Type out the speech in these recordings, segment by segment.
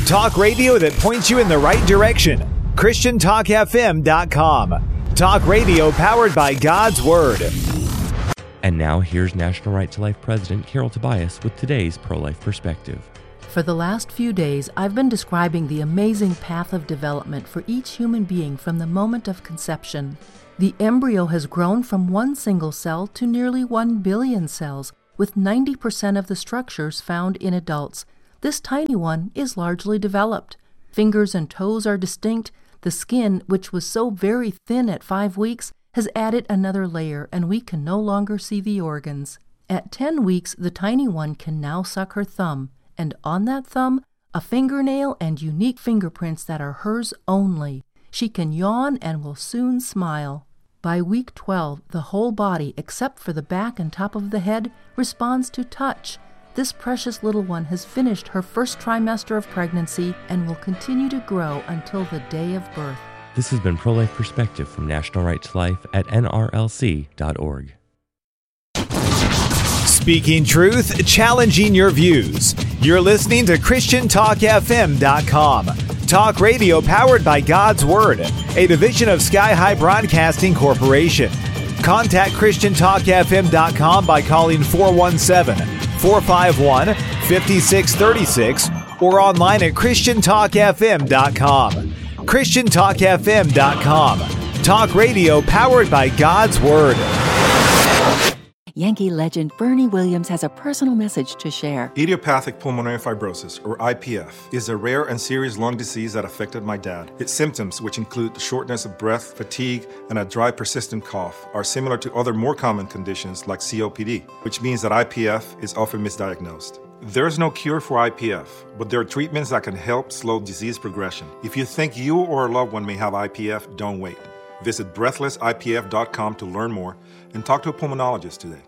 Talk radio that points you in the right direction. ChristianTalkFM.com. Talk radio powered by God's Word. And now here's National Right to Life President Carol Tobias with today's pro-life perspective. For the last few days, I've been describing the amazing path of development for each human being from the moment of conception. The embryo has grown from one single cell to nearly 1 billion cells, with 90% of the structures found in adults. This tiny one is largely developed. Fingers and toes are distinct. The skin, which was so very thin at 5 weeks, has added another layer, and we can no longer see the organs. At 10 weeks, the tiny one can now suck her thumb, and on that thumb, a fingernail and unique fingerprints that are hers only. She can yawn and will soon smile. By week 12, the whole body, except for the back and top of the head, responds to touch. This precious little one has finished her first trimester of pregnancy and will continue to grow until the day of birth. This has been Pro-Life Perspective from National Right to Life at nrlc.org. Speaking truth, challenging your views. You're listening to ChristianTalkFM.com. Talk radio powered by God's Word, a division of Sky High Broadcasting Corporation. Contact ChristianTalkFM.com by calling 417-451-5636 or online at ChristianTalkFM.com. ChristianTalkFM.com. Talk radio powered by God's Word. Yankee legend Bernie Williams has a personal message to share. Idiopathic pulmonary fibrosis, or IPF, is a rare and serious lung disease that affected my dad. Its symptoms, which include the shortness of breath, fatigue, and a dry, persistent cough, are similar to other more common conditions like COPD, which means that IPF is often misdiagnosed. There is no cure for IPF, but there are treatments that can help slow disease progression. If you think you or a loved one may have IPF, don't wait. Visit breathlessipf.com to learn more and talk to a pulmonologist today.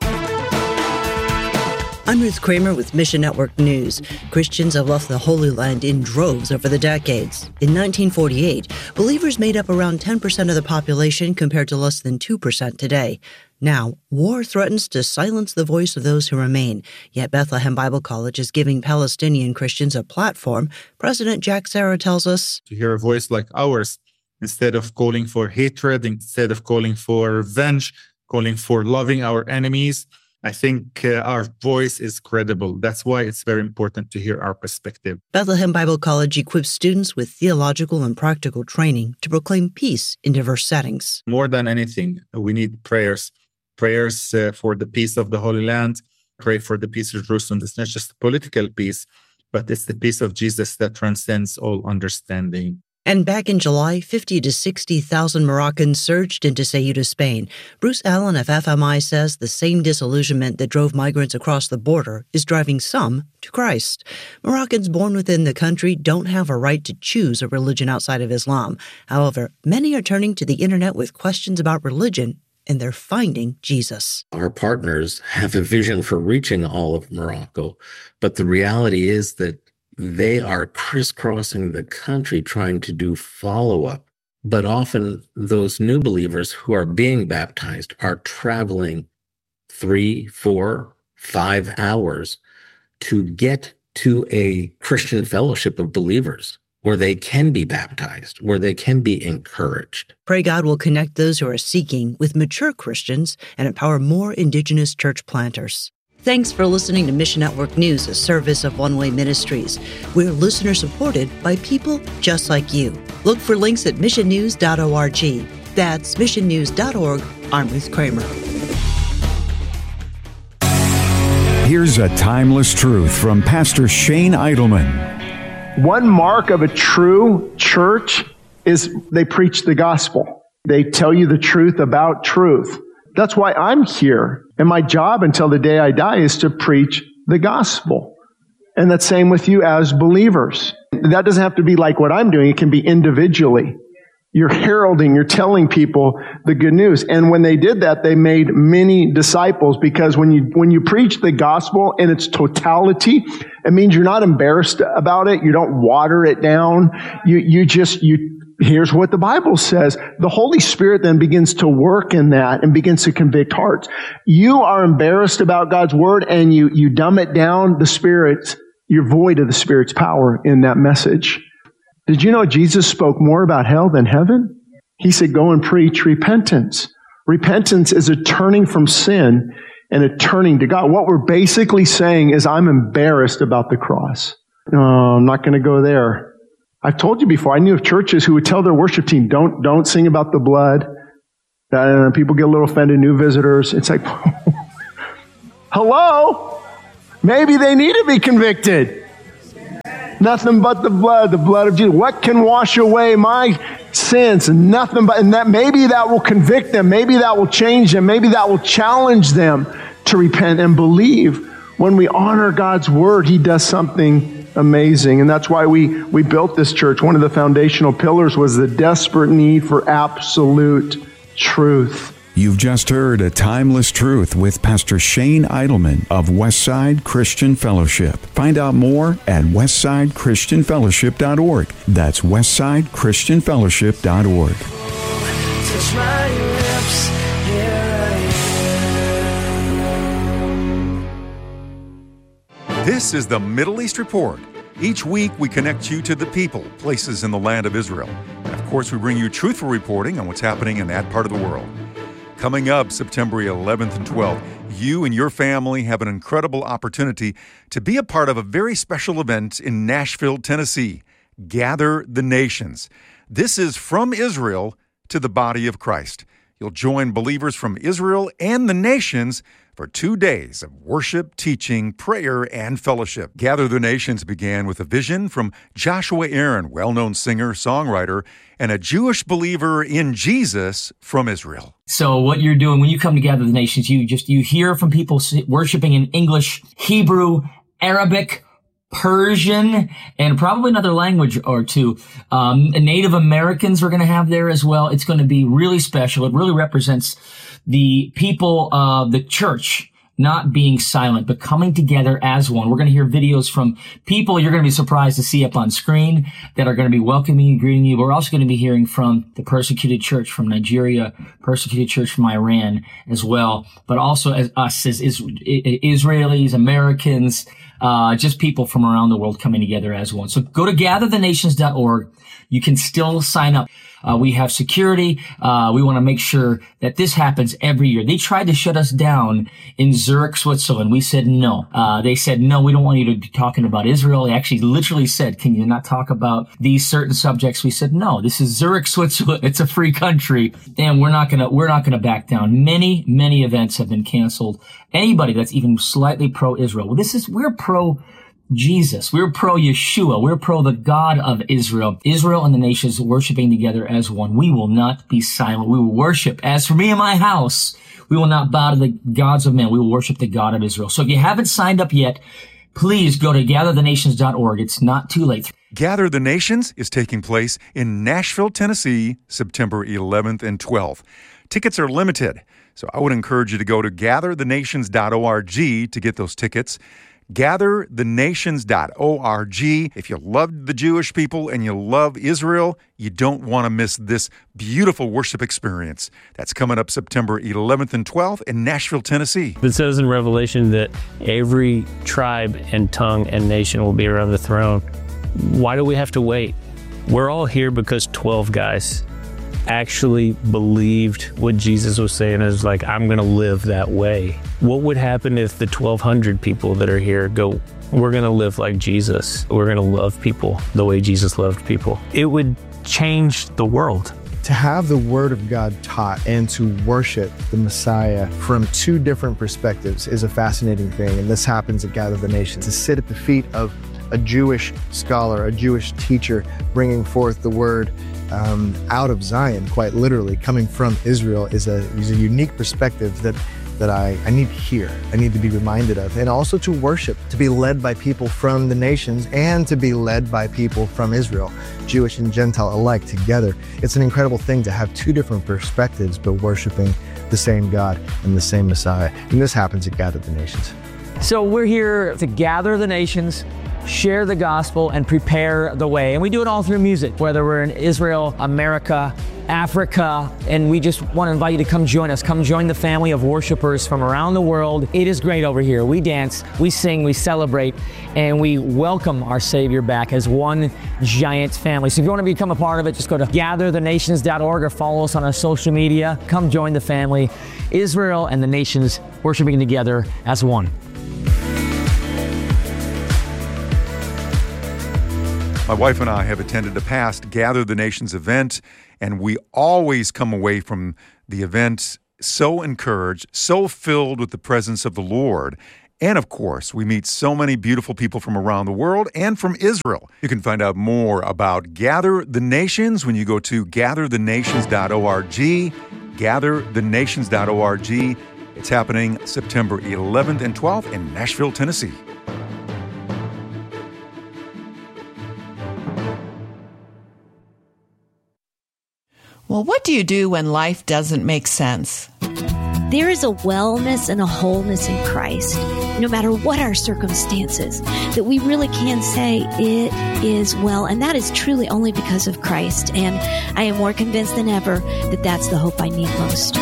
I'm Ruth Kramer with Mission Network News. Christians have left the Holy Land in droves over the decades. In 1948, believers made up around 10% of the population compared to less than 2% today. Now, war threatens to silence the voice of those who remain, yet Bethlehem Bible College is giving Palestinian Christians a platform. President Jack Serra tells us, to hear a voice like ours, instead of calling for hatred, instead of calling for revenge, calling for loving our enemies, I think our voice is credible. That's why it's very important to hear our perspective. Bethlehem Bible College equips students with theological and practical training to proclaim peace in diverse settings. More than anything, we need prayers. Prayers for the peace of the Holy Land. Pray for the peace of Jerusalem. It's not just political peace, but it's the peace of Jesus that transcends all understanding. And back in July, 50 to 60,000 Moroccans surged into Ceuta, Spain. Bruce Allen of FMI says the same disillusionment that drove migrants across the border is driving some to Christ. Moroccans born within the country don't have a right to choose a religion outside of Islam. However, many are turning to the internet with questions about religion, and they're finding Jesus. Our partners have a vision for reaching all of Morocco, but the reality is that they are crisscrossing the country trying to do follow-up. But often those new believers who are being baptized are traveling 3, 4, 5 hours to get to a Christian fellowship of believers where they can be baptized, where they can be encouraged. Pray God will connect those who are seeking with mature Christians and empower more indigenous church planters. Thanks for listening to Mission Network News, a service of One Way Ministries. We're listener-supported by people just like you. Look for links at missionnews.org. That's missionnews.org. I'm Ruth Kramer. Here's a timeless truth from Pastor Shane Idleman. One mark of a true church is they preach the gospel. They tell you the truth about truth. That's why I'm here. And my job until the day I die is to preach the gospel. And that's same with you as believers. That doesn't have to be like what I'm doing. It can be individually. You're heralding, you're telling people the good news. And when they did that, they made many disciples, because when you preach the gospel in its totality, it means you're not embarrassed about it. You don't water it down. Here's what the Bible says. The Holy Spirit then begins to work in that and begins to convict hearts. You are embarrassed about God's word and you dumb it down. The Spirit you're void of the Spirit's power in that message. Did you know Jesus spoke more about hell than heaven? He said, go and preach repentance. Repentance is a turning from sin and a turning to God. What we're basically saying is, I'm embarrassed about the cross. No, I'm not going to go there. I've told you before, I knew of churches who would tell their worship team, don't sing about the blood. People get a little offended, new visitors. It's like, hello? Maybe they need to be convicted. Nothing but the blood of Jesus. What can wash away my sins? Nothing but, and that maybe that will convict them. Maybe that will change them. Maybe that will challenge them to repent and believe. When we honor God's word, He does something amazing. And that's why we built this church. One of the foundational pillars was the desperate need for absolute truth. You've just heard A Timeless Truth with Pastor Shane Idleman of Westside Christian Fellowship. Find out more at westsidechristianfellowship.org. That's westsidechristianfellowship.org. Touch my lips, here I am. This is the Middle East Report. Each week, we connect you to the people, places in the land of Israel. And of course, we bring you truthful reporting on what's happening in that part of the world. Coming up September 11th and 12th, you and your family have an incredible opportunity to be a part of a very special event in Nashville, Tennessee, Gather the Nations. This is from Israel to the body of Christ. You'll join believers from Israel and the nations for 2 days of worship, teaching, prayer, and fellowship. Gather the Nations began with a vision from Joshua Aaron, well-known singer, songwriter, and a Jewish believer in Jesus from Israel. So what you're doing when you come to Gather the Nations, you hear from people worshiping in English, Hebrew, Arabic, Persian, and probably another language or two. Native Americans we're going to have there as well. It's going to be really special. It really represents the people of the church not being silent, but coming together as one. We're going to hear videos from people you're going to be surprised to see up on screen that are going to be welcoming and greeting you. But we're also going to be hearing from the persecuted church from Nigeria, persecuted church from Iran as well, but also as us as Israelis, Americans, just people from around the world coming together as one. So go to gatherthenations.org. You can still sign up. We have security. We want to make sure that this happens every year. They tried to shut us down in Zurich, Switzerland. We said no. They said, no, we don't want you to be talking about Israel. They actually literally said, can you not talk about these certain subjects? We said, no, this is Zurich, Switzerland. It's a free country. And we're not gonna back down. Many events have been canceled. Anybody that's even slightly pro-Israel. We're pro Jesus. We're pro Yeshua. We're pro the God of Israel. Israel and the nations worshiping together as one. We will not be silent. We will worship. As for me and my house, we will not bow to the gods of men. We will worship the God of Israel. So if you haven't signed up yet, please go to gatherthenations.org. It's not too late. Gather the Nations is taking place in Nashville, Tennessee, September 11th and 12th. Tickets are limited, so I would encourage you to go to gatherthenations.org to get those tickets. gatherthenations.org. If you love the Jewish people and you love Israel, you don't want to miss this beautiful worship experience. That's coming up September 11th and 12th in Nashville, Tennessee. It says in Revelation that every tribe and tongue and nation will be around the throne. Why do we have to wait? We're all here because 12 guys actually believed what Jesus was saying is like, I'm going to live that way. What would happen if the 1,200 people that are here go, we're going to live like Jesus. We're going to love people the way Jesus loved people. It would change the world. To have the Word of God taught and to worship the Messiah from two different perspectives is a fascinating thing. And this happens at Gather the Nations. To sit at the feet of a Jewish scholar, a Jewish teacher, bringing forth the Word out of Zion, quite literally, coming from Israel, is a unique perspective that I need to hear, I need to be reminded of, and also to worship, to be led by people from the nations and to be led by people from Israel, Jewish and Gentile alike together. It's an incredible thing to have two different perspectives, but worshiping the same God and the same Messiah. And this happens at Gather the Nations. So we're here to gather the nations share the gospel, and prepare the way. And we do it all through music, whether we're in Israel, America, Africa, and we just want to invite you to come join us. Come join the family of worshipers from around the world. It is great over here. We dance, we sing, we celebrate, and we welcome our Savior back as one giant family. So if you want to become a part of it, just go to gatherthenations.org or follow us on our social media. Come join the family, Israel and the nations worshiping together as one. My wife and I have attended a past Gather the Nations event, and we always come away from the event so encouraged, so filled with the presence of the Lord. And of course, we meet so many beautiful people from around the world and from Israel. You can find out more about Gather the Nations when you go to gatherthenations.org, gatherthenations.org. It's happening September 11th and 12th in Nashville, Tennessee. Well, what do you do when life doesn't make sense? There is a wellness and a wholeness in Christ, no matter what our circumstances, that we really can say it is well. And that is truly only because of Christ. And I am more convinced than ever that that's the hope I need most.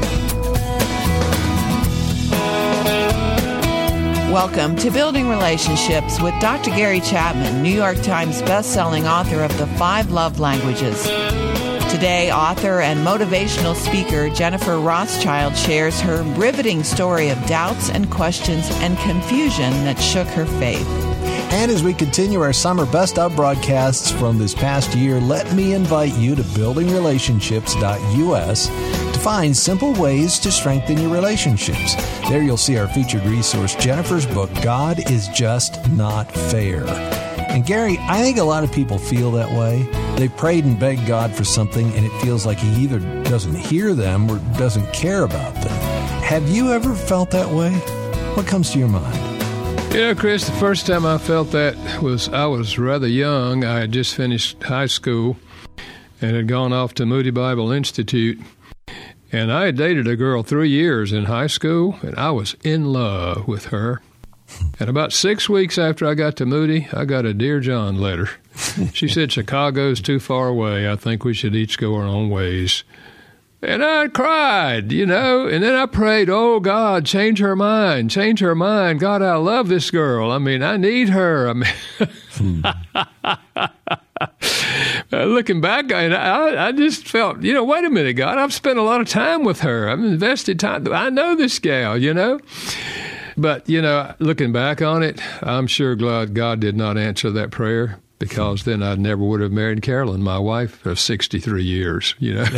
Welcome to Building Relationships with Dr. Gary Chapman, New York Times bestselling author of The 5 Love Languages. Today, author and motivational speaker Jennifer Rothschild shares her riveting story of doubts and questions and confusion that shook her faith. And as we continue our summer Best Of broadcasts from this past year, let me invite you to buildingrelationships.us to find simple ways to strengthen your relationships. There you'll see our featured resource, Jennifer's book, God is Just Not Fair. And Gary, I think a lot of people feel that way. They've prayed and begged God for something, and it feels like He either doesn't hear them or doesn't care about them. Have you ever felt that way? What comes to your mind? You know, Chris, the first time I felt that was I was rather young. I had just finished high school and had gone off to Moody Bible Institute. And I had dated a girl 3 years in high school, and I was in love with her. And about 6 weeks after I got to Moody, I got a Dear John letter. She said, Chicago's too far away. I think we should each go our own ways. And I cried, you know, and then I prayed, oh, God, change her mind, change her mind. God, I love this girl. I mean, I need her. I mean, looking back, I just felt, you know, wait a minute, God, I've spent a lot of time with her. I've invested time. I know this gal, you know. But, you know, looking back on it, I'm sure glad God did not answer that prayer, because then I never would have married Carolyn, my wife, of 63 years, you know.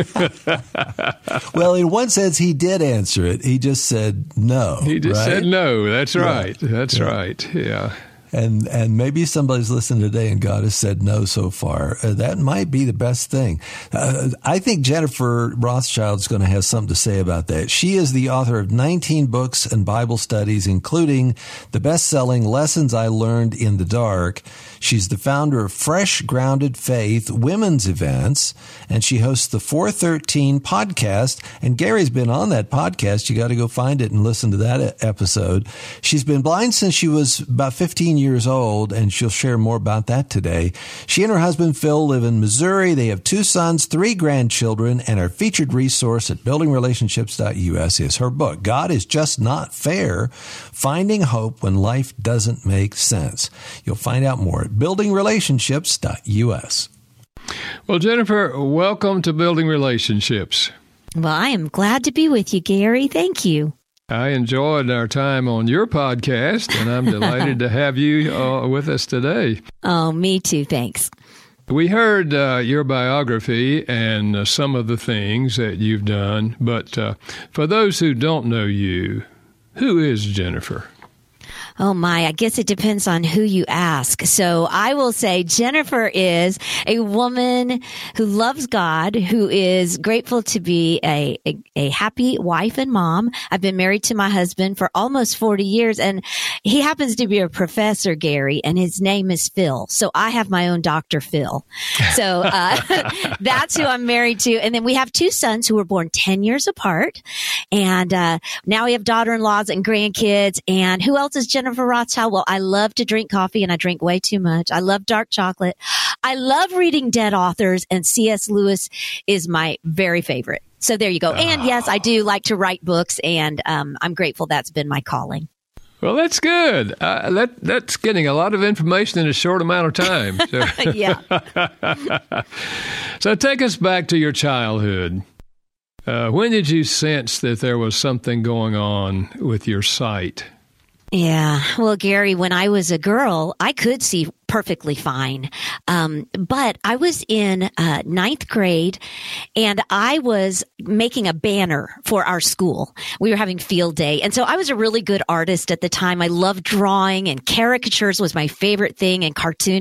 Well, in one sense, He did answer it. He just said no. He just said no. That's right. Yeah. That's right. Yeah. And maybe somebody's listening today and God has said no so far. That might be the best thing. I think Jennifer Rothschild's going to have something to say about that. She is the author of 19 books and Bible studies, including the best-selling Lessons I Learned in the Dark. She's the founder of Fresh Grounded Faith women's events, and she hosts the 413 podcast. And Gary's been on that podcast. You got to go find it and listen to that episode. She's been blind since she was about 15 years old, and she'll share more about that today. She and her husband, Phil, live in Missouri. They have 2 sons, 3 grandchildren, and our featured resource at buildingrelationships.us is her book, God is Just Not Fair, Finding Hope When Life Doesn't Make Sense. You'll find out more at buildingrelationships.us. Well, Jennifer, welcome to Building Relationships. Well, I am glad to be with you, Gary. Thank you. I enjoyed our time on your podcast, and I'm delighted to have you with us today. Oh, me too. Thanks. We heard your biography and some of the things that you've done, but for those who don't know you, who is Jennifer? Oh my, I guess it depends on who you ask. So I will say Jennifer is a woman who loves God, who is grateful to be a happy wife and mom. I've been married to my husband for almost 40 years, and he happens to be a professor, Gary, and his name is Phil. So I have my own Dr. Phil. So that's who I'm married to. And then we have 2 sons who were born 10 years apart. And now we have daughter-in-laws and grandkids. And who else is Jennifer? Jennifer Rothschild? Well, I love to drink coffee and I drink way too much. I love dark chocolate. I love reading dead authors, and C.S. Lewis is my very favorite. So there you go. And yes, I do like to write books, and I'm grateful that's been my calling. Well, that's good. That's getting a lot of information in a short amount of time. So. Yeah. So take us back to your childhood. When did you sense that there was something going on with your sight? Yeah. Well, Gary, when I was a girl, I could see perfectly fine. But I was in ninth grade, and I was making a banner for our school. We were having field day. And so I was a really good artist at the time. I loved drawing, and caricatures was my favorite thing, and cartoon.